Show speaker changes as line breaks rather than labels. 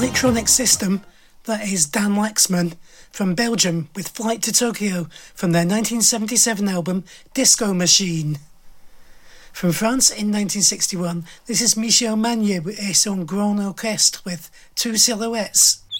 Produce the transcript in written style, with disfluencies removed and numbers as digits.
electronic system, that is Dan Laxman, from Belgium with Flight to Tokyo from their 1977 album Disco Machine. From France in 1961, this is Michel Magne et son Grand Orchestre with Two Silhouettes.